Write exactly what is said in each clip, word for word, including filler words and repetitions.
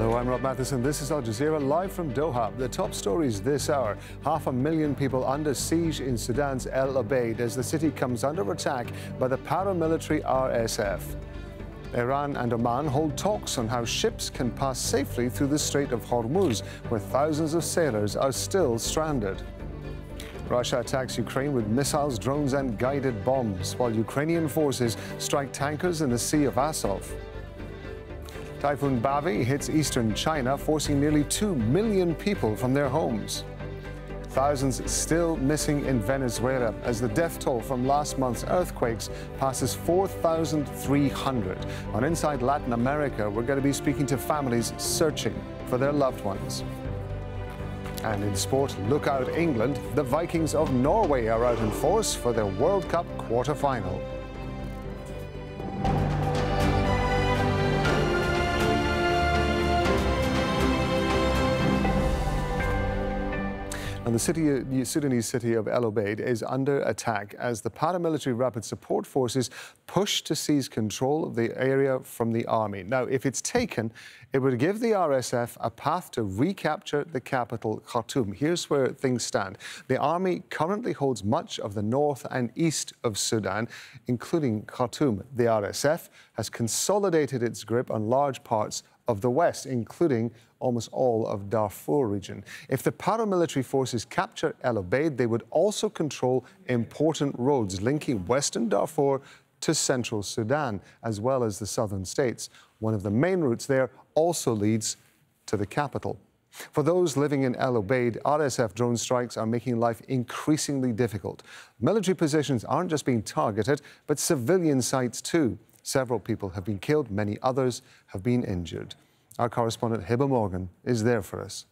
Hello, I'm Rob Matheson. This is Al Jazeera live from Doha. The top stories this hour. Half a million people under siege in Sudan's El Obeid as the city comes under attack by the paramilitary R S F. Iran and Oman hold talks on how ships can pass safely through the Strait of Hormuz, where thousands of sailors are still stranded. Russia attacks Ukraine with missiles, drones and guided bombs, while Ukrainian forces strike tankers in the Sea of Azov. Typhoon Bavi hits eastern China, forcing nearly two million people from their homes. Thousands still missing in Venezuela as the death toll from last month's earthquakes passes four thousand three hundred. On Inside Latin America, we're going to be speaking to families searching for their loved ones. And in sport, look out England. The Vikings of Norway are out in force for their World Cup quarter-final. And the city, Sudanese city of El Obeid is under attack as the paramilitary rapid support forces push to seize control of the area from the army. Now, if it's taken, it would give the R S F a path to recapture the capital, Khartoum. Here's where things stand. The army currently holds much of the north and east of Sudan, including Khartoum. The R S F has consolidated its grip on large parts of the west, including almost all of Darfur region. If the paramilitary forces capture El Obeid, they would also control important roads linking western Darfur to central Sudan, as well as the southern states. One of the main routes there also leads to the capital. For those living in El Obeid, R S F drone strikes are making life increasingly difficult. Military positions aren't just being targeted, but civilian sites too. Several people have been killed, many others have been injured. Our correspondent Hiba Morgan is there for us.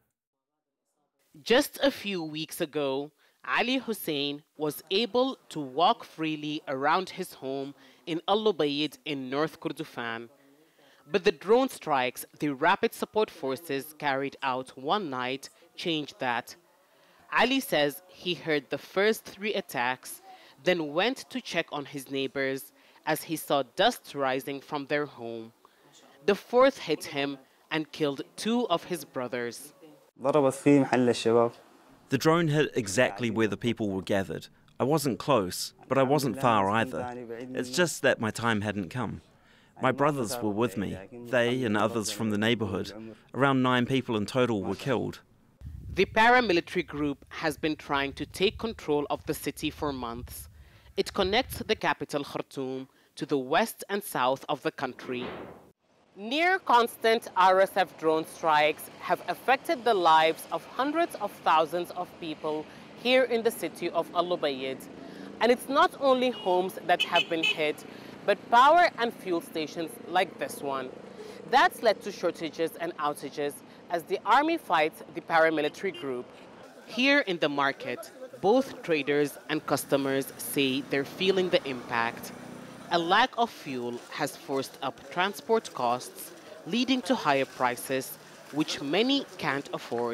Just a few weeks ago, Ali Hussein was able to walk freely around his home in Al Obeid in North Kordofan. But the drone strikes the rapid support forces carried out one night changed that. Ali says he heard the first three attacks, then went to check on his neighbors as he saw dust rising from their home. The fourth hit him and killed two of his brothers. The drone hit exactly where the people were gathered. I wasn't close, but I wasn't far either. It's just that my time hadn't come. My brothers were with me. They and others from the neighborhood. Around nine people in total were killed. The paramilitary group has been trying to take control of the city for months. It connects the capital, Khartoum, to the west and south of the country. Near constant R S F drone strikes have affected the lives of hundreds of thousands of people here in the city of Al Obeid. And it's not only homes that have been hit, but power and fuel stations like this one. That's led to shortages and outages as the army fights the paramilitary group. Here in the market, both traders and customers say they're feeling the impact. A lack of fuel has forced up transport costs, leading to higher prices, which many can't afford.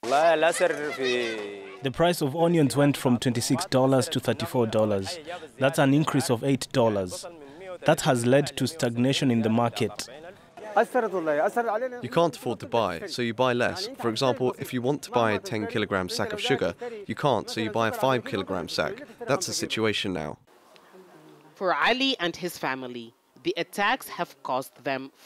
The price of onions went from twenty-six dollars to thirty-four dollars. That's an increase of eight dollars. That has led to stagnation in the market. You can't afford to buy, so you buy less. For example, if you want to buy a ten kilogram sack of sugar, you can't, so you buy a five kilogram sack. That's the situation now. For Ali and his family, the attacks have cost them